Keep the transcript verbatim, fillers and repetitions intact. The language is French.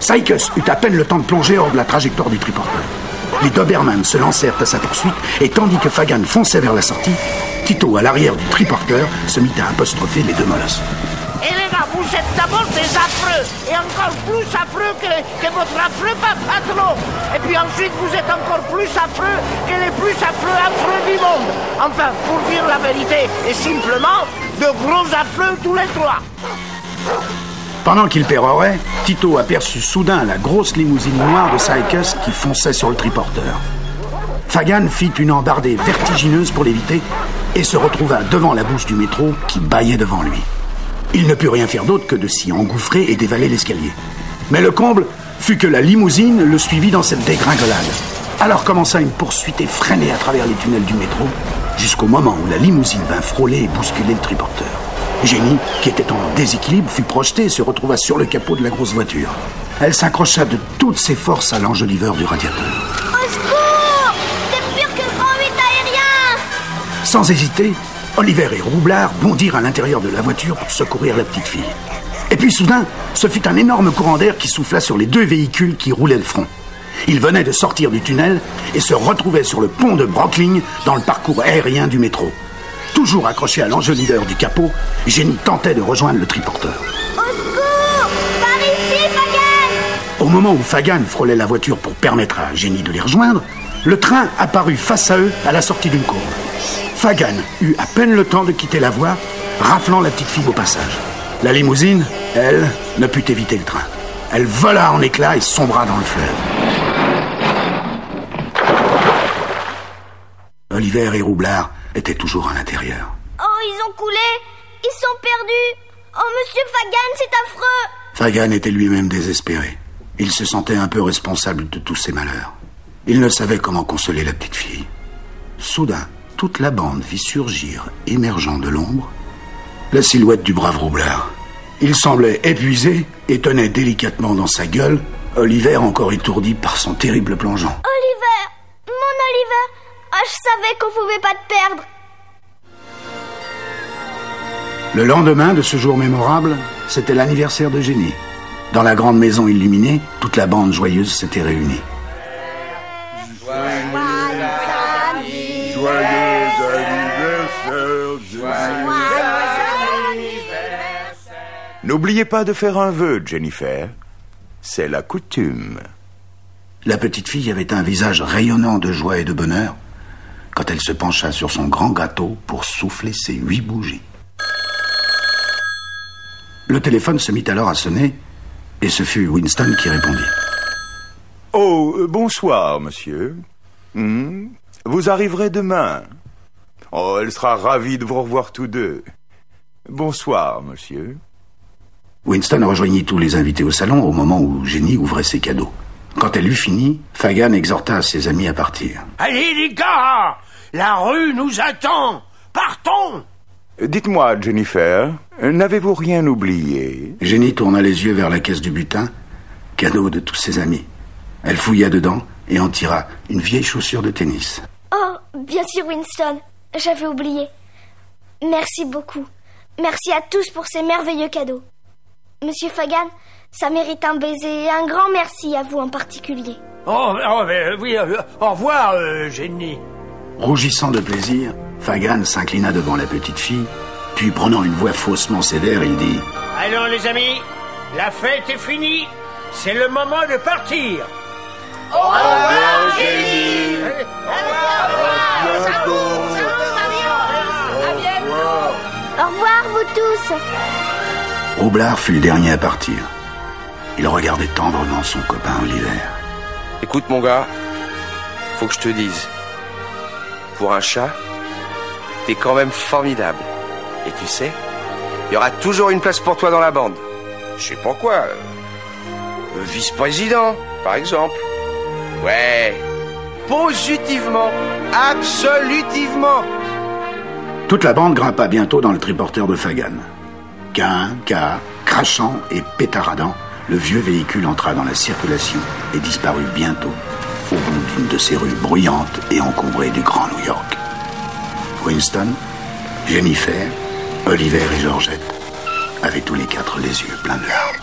Sykes eut à peine le temps de plonger hors de la trajectoire du triporteur. Les Doberman se lancèrent à sa poursuite et tandis que Fagan fonçait vers la sortie, Tito, à l'arrière du triporteur, se mit à apostropher les deux molosses. Et les gars, vous êtes d'abord des affreux, et encore plus affreux que, que votre affreux patron. Et puis ensuite, vous êtes encore plus affreux que les plus affreux affreux du monde. Enfin, pour dire la vérité, et simplement, de gros affreux tous les trois. Pendant qu'il pérorait, Tito aperçut soudain la grosse limousine noire de Sykes qui fonçait sur le triporteur. Fagan fit une embardée vertigineuse pour l'éviter et se retrouva devant la bouche du métro qui bâillait devant lui. Il ne put rien faire d'autre que de s'y engouffrer et dévaler l'escalier. Mais le comble fut que la limousine le suivit dans cette dégringolade. Alors commença une poursuite effrénée à travers les tunnels du métro, jusqu'au moment où la limousine vint frôler et bousculer le triporteur. Jenny, qui était en déséquilibre, fut projetée et se retrouva sur le capot de la grosse voiture. Elle s'accrocha de toutes ses forces à l'enjoliveur du radiateur. Au secours! C'est pire que le grand huit aérien! Sans hésiter, Oliver et Roublard bondirent à l'intérieur de la voiture pour secourir la petite fille. Et puis soudain, ce fut un énorme courant d'air qui souffla sur les deux véhicules qui roulaient de front. Ils venaient de sortir du tunnel et se retrouvaient sur le pont de Brooklyn dans le parcours aérien du métro. Toujours accroché à l'enjoliveur du capot, Jenny tentait de rejoindre le triporteur. Au secours! Par ici, Fagan! Au moment où Fagan frôlait la voiture pour permettre à Jenny de les rejoindre, le train apparut face à eux à la sortie d'une courbe. Fagan eut à peine le temps de quitter la voie, raflant la petite fille au passage. La limousine, elle, ne put éviter le train. Elle vola en éclats et sombra dans le fleuve. Oliver et Roublard étaient toujours à l'intérieur. Oh, ils ont coulé! Ils sont perdus! Oh, monsieur Fagan, c'est affreux! Fagan était lui-même désespéré. Il se sentait un peu responsable de tous ces malheurs. Il ne savait comment consoler la petite fille. Soudain, toute la bande vit surgir, émergeant de l'ombre, la silhouette du brave Roublard. Il semblait épuisé et tenait délicatement dans sa gueule Oliver, encore étourdi par son terrible plongeon. Oliver! Mon Oliver! Ah, je savais qu'on pouvait pas te perdre! Le lendemain de ce jour mémorable, c'était l'anniversaire de Jenny. Dans la grande maison illuminée, toute la bande joyeuse s'était réunie. N'oubliez pas de faire un vœu, Jennifer. C'est la coutume. La petite fille avait un visage rayonnant de joie et de bonheur quand elle se pencha sur son grand gâteau pour souffler ses huit bougies. Le téléphone se mit alors à sonner et ce fut Winston qui répondit. Oh, euh, bonsoir, monsieur. Hmm, vous arriverez demain. Oh, elle sera ravie de vous revoir tous deux. Bonsoir, monsieur. Winston rejoignit tous les invités au salon au moment où Jenny ouvrait ses cadeaux. Quand elle eut fini, Fagan exhorta ses amis à partir. Allez les gars, la rue nous attend. Partons. Dites-moi, Jennifer, n'avez-vous rien oublié? Jenny tourna les yeux vers la caisse du butin, cadeau de tous ses amis. Elle fouilla dedans et en tira une vieille chaussure de tennis. Oh, bien sûr, Winston. J'avais oublié. Merci beaucoup. Merci à tous pour ces merveilleux cadeaux. Monsieur Fagan, ça mérite un baiser et un grand merci à vous en particulier. Oh, oh mais, oui, euh, au revoir, euh, Jenny. Rougissant de plaisir, Fagan s'inclina devant la petite fille, puis prenant une voix faussement sévère, il dit « Allons les amis, la fête est finie, c'est le moment de partir. » Au revoir, Jenny. Au revoir. Au revoir, vous tous. Roublard fut le dernier à partir. Il regardait tendrement son copain Oliver. Écoute mon gars, faut que je te dise, pour un chat, t'es quand même formidable. Et tu sais, il y aura toujours une place pour toi dans la bande. Je sais pas quoi, euh, vice-président, par exemple. Ouais, positivement, absolutivement. Toute la bande grimpa bientôt dans le triporteur de Fagan. Qu'un, qu'un, crachant et pétaradant, le vieux véhicule entra dans la circulation et disparut bientôt au bout d'une de ces rues bruyantes et encombrées du Grand New York. Winston, Jennifer, Oliver et Georgette avaient tous les quatre les yeux pleins de larmes.